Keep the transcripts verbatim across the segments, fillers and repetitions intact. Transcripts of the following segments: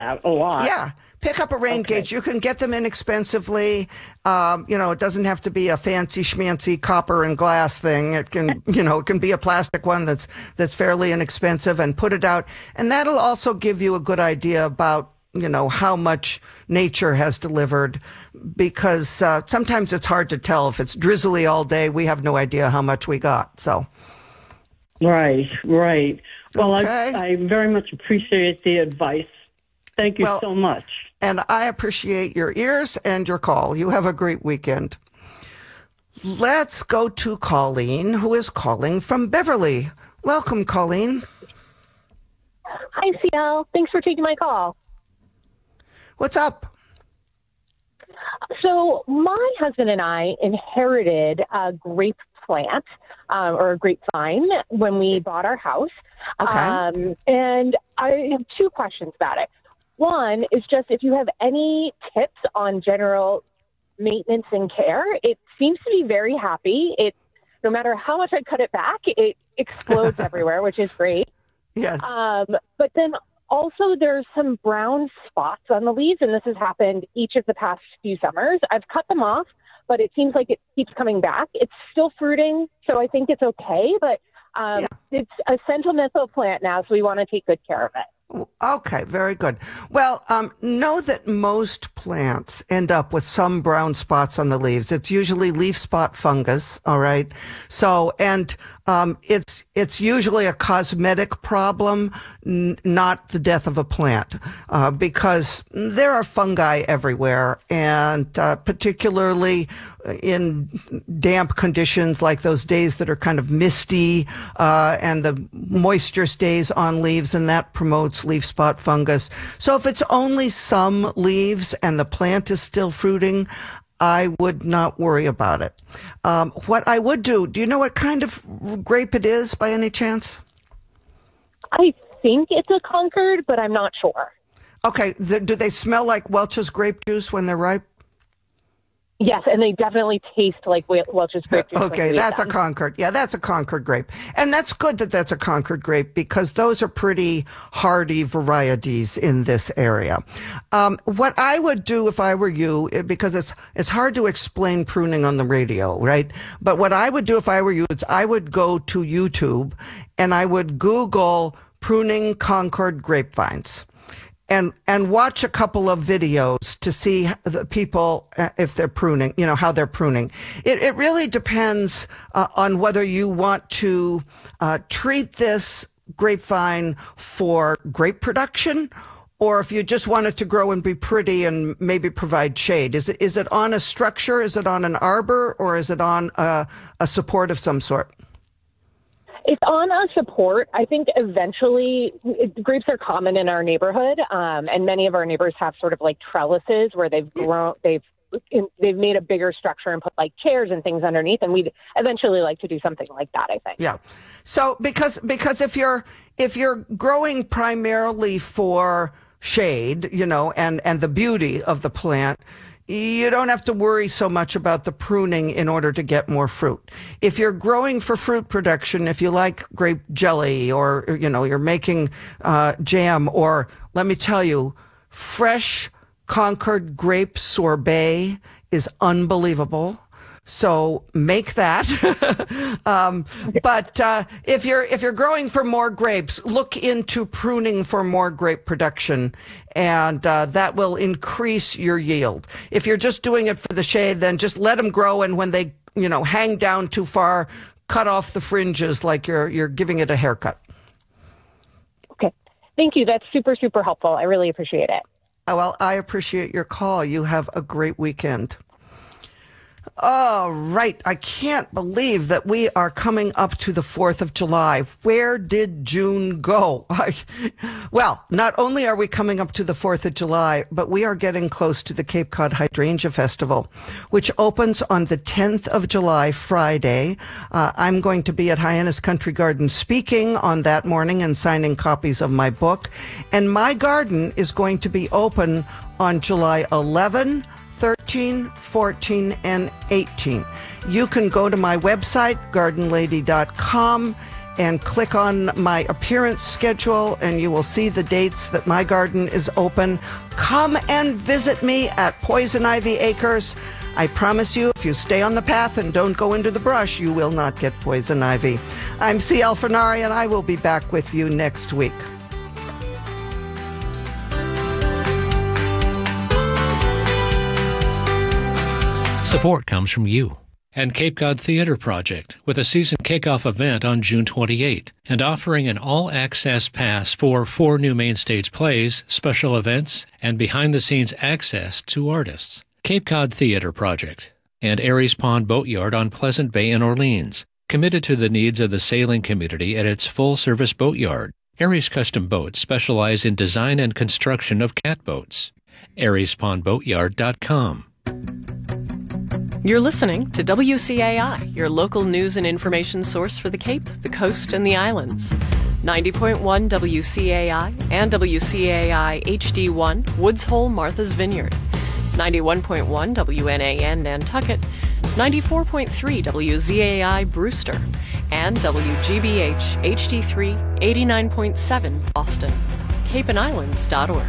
a lot. Yeah. Pick up a rain Okay. gauge. You can get them inexpensively. Um, you know, it doesn't have to be a fancy schmancy copper and glass thing. It can, you know, it can be a plastic one that's, that's fairly inexpensive, and put it out. And that'll also give you a good idea about, you know, how much nature has delivered, because uh, sometimes it's hard to tell. If it's drizzly all day, we have no idea how much we got. So. Right, right. Well, Okay. I, I very much appreciate the advice. Thank you Well, so much. And I appreciate your ears and your call. You have a great weekend. Let's go to Colleen, who is calling from Beverly. Welcome, Colleen. Hi, C L. Thanks for taking my call. What's up? So my husband and I inherited a grape plant um, or a grapevine when we bought our house. Okay. Um, and I have two questions about it. One is just if you have any tips on general maintenance and care. It seems to be very happy. It, no matter how much I cut it back, it explodes everywhere, which is great. Yes. Um, but then also there's some brown spots on the leaves, and this has happened each of the past few summers. I've cut them off, but it seems like it keeps coming back. It's still fruiting, so I think it's okay, but um, yeah. It's a sentimental plant now, so we want to take good care of it. Okay, very good. Well, um, know that most plants end up with some brown spots on the leaves. It's usually leaf spot fungus, all right? So, and um, it's it's usually a cosmetic problem, n- not the death of a plant, uh, because there are fungi everywhere, and uh, particularly in damp conditions like those days that are kind of misty, uh, and the moisture stays on leaves, and that promotes leaf spot fungus. So if it's only some leaves and the plant is still fruiting, I would not worry about it. Um, what I would do, do you know what kind of grape it is by any chance? I think it's a Concord, but I'm not sure. Okay. The, do they smell like Welch's grape juice when they're ripe? Yes, and they definitely taste like Welch's grape juice. Okay, that's a Concord. Yeah, that's a Concord grape. And that's good that that's a Concord grape, because those are pretty hardy varieties in this area. Um, what I would do if I were you, because it's it's hard to explain pruning on the radio, right? But what I would do if I were you is I would go to YouTube and I would Google pruning Concord grapevines. And and watch a couple of videos to see the people, uh, if they're pruning, you know, how they're pruning. It it really depends uh, on whether you want to uh, treat this grapevine for grape production, or if you just want it to grow and be pretty and maybe provide shade. Is it is it on a structure? Is it on an arbor, or is it on a, a support of some sort? It's on a support. I think eventually it, grapes are common in our neighborhood, um, and many of our neighbors have sort of like trellises where they've grown, they've they've made a bigger structure and put like chairs and things underneath, and we'd eventually like to do something like that, I think. Yeah. So because because if you're if you're growing primarily for shade, you know, and and the beauty of the plant, you don't have to worry so much about the pruning in order to get more fruit. If you're growing for fruit production, if you like grape jelly, or, you know, you're making uh, jam, or let me tell you, fresh Concord grape sorbet is unbelievable. So make that. um, but uh, if you're if you're growing for more grapes, look into pruning for more grape production, and uh, that will increase your yield. If you're just doing it for the shade, then just let them grow, and when they you know hang down too far, cut off the fringes like you're you're giving it a haircut. Okay, thank you. That's super super helpful. I really appreciate it. Oh, well, I appreciate your call. You have a great weekend. All right. I can't believe that we are coming up to the fourth of July. Where did June go? I, well, not only are we coming up to the fourth of July, but we are getting close to the Cape Cod Hydrangea Festival, which opens on the tenth of July, Friday. Uh, I'm going to be at Hyannis Country Garden speaking on that morning and signing copies of my book. And my garden is going to be open on July eleventh, thirteen, fourteen, and eighteen. You can go to my website, garden lady dot com, and click on my appearance schedule, and you will see the dates that my garden is open. Come and visit me at Poison Ivy Acres. I promise you, if you stay on the path and don't go into the brush, you will not get poison ivy. I'm C. Alfinari, and I will be back with you next week. Support comes from you and Cape Cod Theater Project, with a season kickoff event on June twenty-eighth and offering an all-access pass for four new main stage plays, special events, and behind-the-scenes access to artists. Cape Cod Theater Project and Aries Pond Boatyard on Pleasant Bay in Orleans, committed to the needs of the sailing community at its full-service boatyard. Aries Custom Boats specialize in design and construction of catboats. aries pond boatyard dot com. You're listening to W C A I, your local news and information source for the Cape, the Coast, and the Islands. ninety point one W C A I and W C A I H D one, Woods Hole, Martha's Vineyard. ninety-one point one W N A N Nantucket, ninety-four point three W Z A I Brewster, and W G B H H D three, eighty-nine point seven Boston. cape and islands dot org.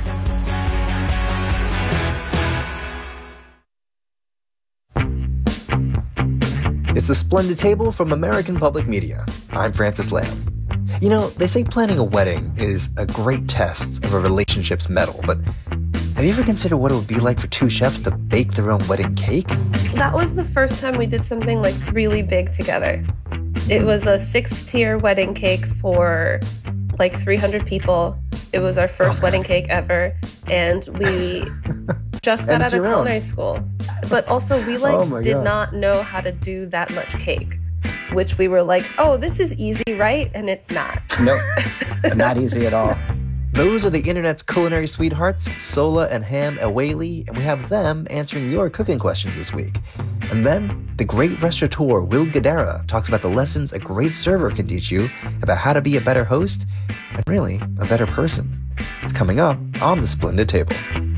It's the Splendid Table from American Public Media. I'm Francis Lamb. You know, they say planning a wedding is a great test of a relationship's mettle, but have you ever considered what it would be like for two chefs to bake their own wedding cake? That was the first time we did something like really big together. It was a six-tier wedding cake for like three hundred people. It was our first oh, wedding cake ever, and we just got out of culinary school. But also, we like oh did God. not know how to do that much cake, which we were like, oh, this is easy, right? And it's not. No, not easy at all. Those are the internet's culinary sweethearts, Sola and Ham Awaley, and we have them answering your cooking questions this week. And then, the great restaurateur Will Guidara talks about the lessons a great server can teach you about how to be a better host and really a better person. It's coming up on the Splendid Table.